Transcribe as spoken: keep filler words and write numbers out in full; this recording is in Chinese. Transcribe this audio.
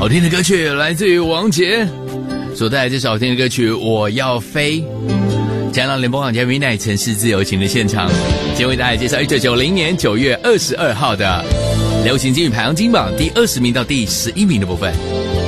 好听的歌曲来自于王杰所带来这首好听的歌曲《我要飞》。加上联播网家 Midnight 城市自由行的现场，今天为大家介绍一九九零年九月二十二号的流行金曲排行金榜第二十名到第十一名的部分。